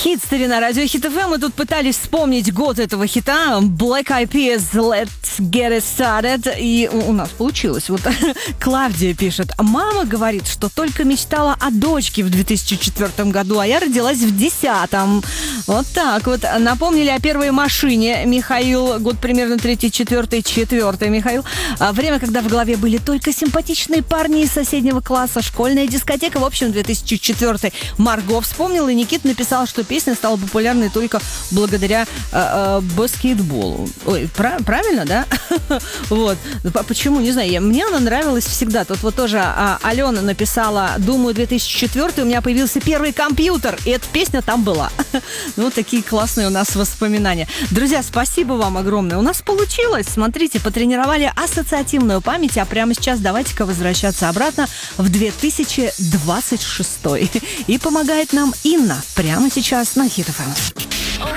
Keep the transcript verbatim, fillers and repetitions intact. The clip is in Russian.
Хит-старе на радио Хит эф эм. Мы тут пытались вспомнить год этого хита. Black Eyed Peas, Let's Get It Started. И у нас получилось. Вот Клавдия пишет. Мама говорит, что только мечтала о дочке в две тысячи четвёртом году, а я родилась в десятом. Вот так вот. Напомнили о первой машине. Михаил, год примерно третий, четвертый, четвертый, Михаил. Время, когда в голове были только симпатичные парни из соседнего класса. Школьная дискотека. В общем, две тысячи четвёртый. Марго вспомнила, и Никита написал, что песня стала популярной только благодаря э, э, баскетболу. Ой, прав- правильно, да? Вот. Почему? Не знаю. Я, мне она нравилась всегда. Тут вот тоже а, Алена написала, думаю, две тысячи четвёртый у меня появился первый компьютер, и эта песня там была. Ну, такие классные у нас воспоминания. Друзья, спасибо вам огромное. У нас получилось. Смотрите, потренировали ассоциативную память, а прямо сейчас давайте-ка возвращаться обратно в две тысячи двадцать шестой. И помогает нам Инна прямо сейчас на Хит эф эм.